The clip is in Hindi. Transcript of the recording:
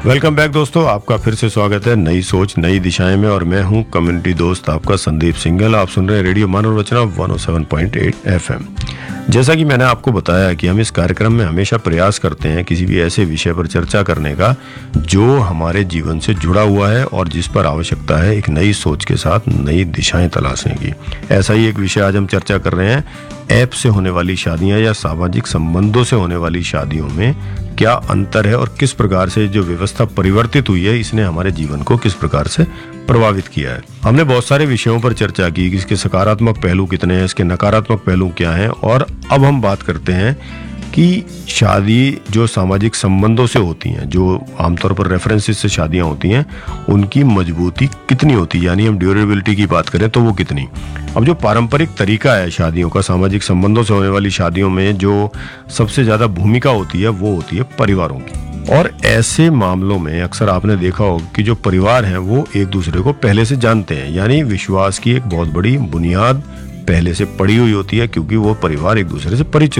वेलकम बैक दोस्तों, आपका फिर से स्वागत है नई सोच नई दिशाएं में। और मैं हूं कम्युनिटी दोस्त आपका संदीप सिंघल। आप सुन रहे हैं रेडियो मानव रचना 107.8 FM। जैसा कि मैंने आपको बताया कि हम इस कार्यक्रम में हमेशा प्रयास करते हैं किसी भी ऐसे विषय पर चर्चा करने का जो हमारे जीवन से जुड़ा हुआ है और जिस पर आवश्यकता है एक नई सोच के साथ नई दिशाएं तलाशने की। ऐसा ही एक विषय आज हम चर्चा कर रहे हैं, ऐप से होने वाली शादियां या सामाजिक संबंधों से होने वाली शादियों में क्या अंतर है और किस प्रकार से जो व्यवस्था परिवर्तित हुई है इसने हमारे जीवन को किस प्रकार से प्रभावित किया है। हमने बहुत सारे विषयों पर चर्चा की कि इसके सकारात्मक पहलू कितने हैं, इसके नकारात्मक पहलू क्या हैं, और अब हम बात करते हैं कि शादी जो सामाजिक संबंधों से होती हैं, जो आमतौर पर रेफरेंसेस से शादियां होती हैं, उनकी मजबूती कितनी होती है, यानी हम ड्यूरेबिलिटी की बात करें तो वो कितनी। अब जो पारंपरिक तरीका है शादियों का, सामाजिक संबंधों से होने वाली शादियों में जो सबसे ज्यादा भूमिका होती है वो होती है परिवारों की। और ऐसे मामलों में अक्सर आपने देखा होगा कि जो परिवार हैं वो एक दूसरे को पहले से जानते हैं, यानी विश्वास की एक बहुत बड़ी बुनियाद पहले से पड़ी हुई होती है, क्योंकि वो परिवार एक दूसरे से परिचित